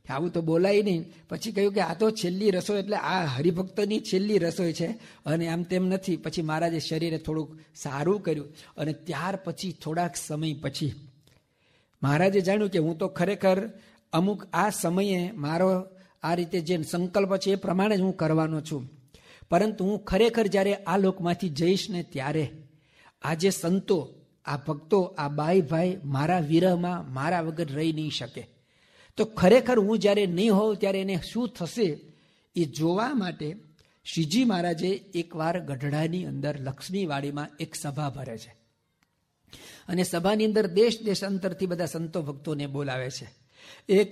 આવું તો બોલાય નહીં. પછી કહ્યું કે આ તો છેલ્લી રસોઈ, એટલે આ હરિભક્તની છેલ્લી રસોઈ છે અને આમ તેમ નથી. પછી મહારાજે શરીરે થોડુંક સારું કર્યું અને ત્યાર પછી થોડાક સમય પછી મહારાજે જાણ્યું કે હું તો ખરેખર અમુક આ સમયે મારો આ રીતે જે સંકલ્પ છે એ પ્રમાણે જ હું કરવાનો છું, પરંતુ હું ખરેખર જ્યારે આ લોકમાંથી જઈશ ને ત્યારે આ જે સંતો, આ ભક્તો, આ બાઈ ભાઈ મારા વિરહમાં મારા વગર રહી નહીં શકે. તો ખરેખર હું જ્યારે નહીં હોઉં ત્યારે એને શું થશે એ જોવા માટે શ્રીજી મહારાજે એકવાર ગઢડાની અંદર લક્ષ્મીવાડીમાં એક સભા ભરે છે અને સભાની અંદર દેશ દેશાંતરથી બધા સંતો ભક્તોને બોલાવે છે. એક